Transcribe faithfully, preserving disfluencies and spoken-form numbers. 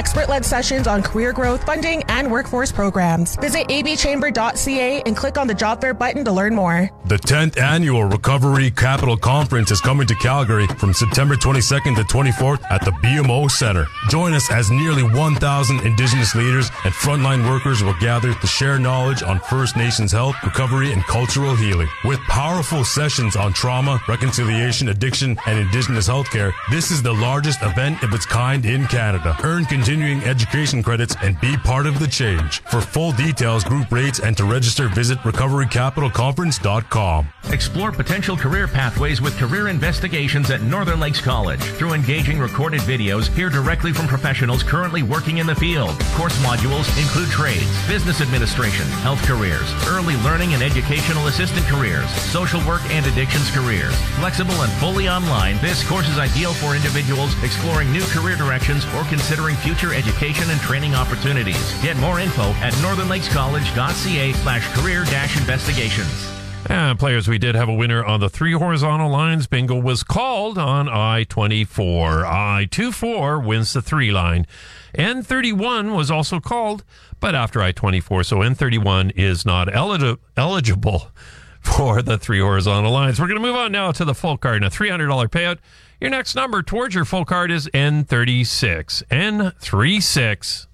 expert-led sessions on career growth, funding, and workforce programs. Visit a b chamber dot c a and click on the job fair button to learn more. The tenth Annual Recovery Capital Conference is coming to Calgary from September twenty-second to twenty-fourth at the B M O Center. Join us as nearly one thousand Indigenous leaders and frontline workers will gather to share knowledge on First Nations health, recovery, and cultural healing. With powerful sessions on trauma, reconciliation, addiction, and Indigenous healthcare, this is the largest event of its kind in Canada. Earn continuing education credits and be part of the change. For full details, group rates, and to register, visit recovery capital conference dot com. Explore potential career pathways with Career Investigations at Northern Lakes College. Through engaging recorded videos, hear directly from professionals currently working in the field. Course modules include trades, business administration, health careers, early learning and educational assistant careers, social work and addictions careers. Flexible and fully online, this course is ideal for individuals exploring new career directions or considering future education and training opportunities. Get more info at northern lakes college dot c a slash career dash investigations. And players, we did have a winner on the three horizontal lines. Bingo was called on I twenty-four. I twenty-four wins the three line. N thirty-one was also called, but after I twenty-four, so N thirty-one is not elig- eligible for the three horizontal lines. We're going to move on now to the full card and a three hundred dollars payout. Your next number towards your full card is N thirty-six. N thirty-six.